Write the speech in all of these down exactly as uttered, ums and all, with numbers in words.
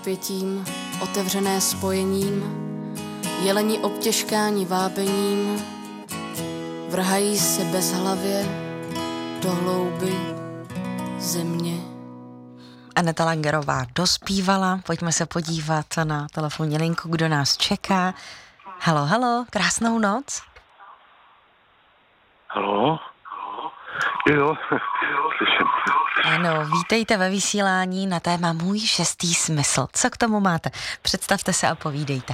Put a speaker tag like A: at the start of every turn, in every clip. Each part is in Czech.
A: Pětím, otevřené spojením, jeleni obtěžkáni vábením, vrhají se bezhlavě do hlouby země.
B: Aneta Langerová dospívala, pojďme se podívat na telefonní linku, kdo nás čeká. Halo, halo, krásnou noc.
C: Halo? Jo, slyším.
B: Ano, vítejte ve vysílání na téma Můj šestý smysl. Co k tomu máte? Představte se a povídejte.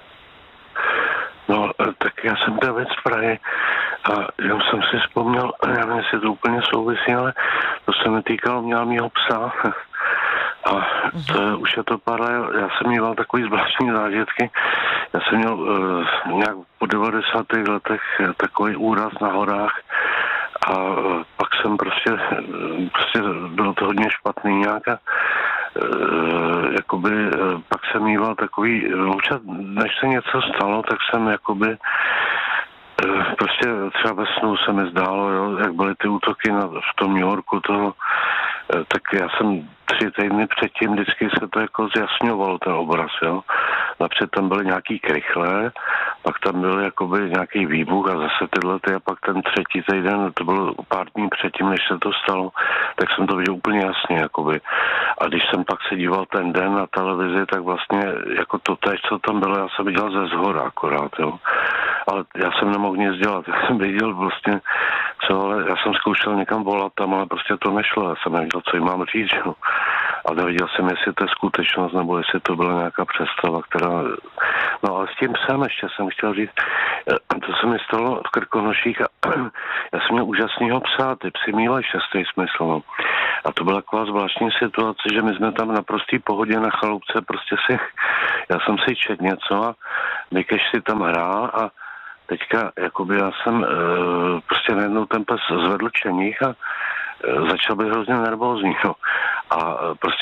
C: No, tak já jsem David z Prahy a jenom jsem si vzpomněl, já nevím, jestli to úplně souvisí, ale to se mi týkalo měla mýho psa. A to, uh-huh. už je to pár let, já jsem měl takový zvláštní zážitky. Já jsem měl uh, nějak po devadesátých letech takový úraz na horách a uh, pak jsem prostě, uh, prostě bylo to hodně špatný nějak a uh, jakoby uh, pak jsem měl takový, občas, než se něco stalo, tak jsem jakoby uh, prostě třeba ve snu se mi zdálo, jo, jak byly ty útoky na, v tom New Yorku, to tak já jsem tři týdny předtím vždycky se to jako zjasňovalo ten obraz, jo. Napřed tam byly nějaký krychlé, pak tam byl jakoby nějaký výbuch a zase tyhle ty a pak ten třetí týden, to bylo pár dní předtím, než se to stalo, tak jsem to viděl úplně jasně, jakoby. A když jsem pak se díval ten den na televizi, tak vlastně jako to též, co tam bylo, já jsem viděl ze zhora akorát, jo. Ale já jsem nemohl nic dělat, já jsem viděl vlastně, co, ale já jsem zkoušel někam volat tam, ale prostě to nešlo, já jsem nevěděl, co jim mám říct, jo. A nevěděl jsem, jestli to je skutečnost, nebo jestli to byla nějaká představa, která... No ale s tím psem ještě jsem chtěl říct, to se mi stalo v Krkonoších a já jsem měl úžasnýho psa, ty psi mívají šestý smysl, no. A to byla taková zvláštní situace, že my jsme tam na prostý pohodě na chaloupce, prostě si, já jsem si čet něco a Mikeš si tam hrál a teďka, jakoby já jsem e, prostě najednou ten pes zvedl čeních a e, začal být hrozně nervózní, no. A e, prostě